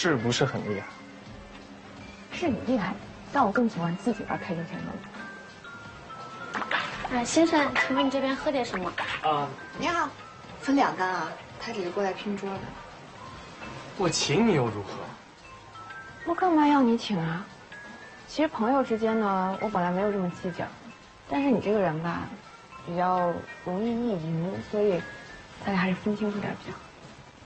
是不是很厉害？ 是你厉害，但我更喜欢自己玩开心先生。 先生，请问你这边喝点什么？ 你好，分2单啊，他只是过来拼桌的。 我请你又如何？ 我干嘛要你请啊？其实朋友之间呢，我本来没有这么计较，但是你这个人吧，比较容易意淫，所以大家还是分清楚点比较好。